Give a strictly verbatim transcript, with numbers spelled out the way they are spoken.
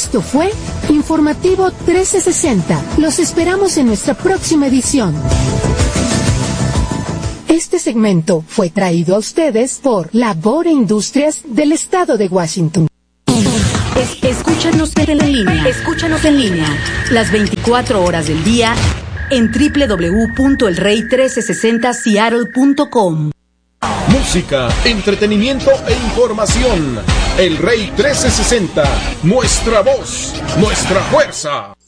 Esto fue Informativo trece sesenta. Los esperamos en nuestra próxima edición. Este segmento fue traído a ustedes por Labor e Industrias del Estado de Washington. Es, escúchanos en línea. Escúchanos en línea. Las veinticuatro horas del día en doble u doble u doble u punto el rey trece sesenta seattle punto com. Música, entretenimiento e información. El Rey trece sesenta. Nuestra voz, nuestra fuerza.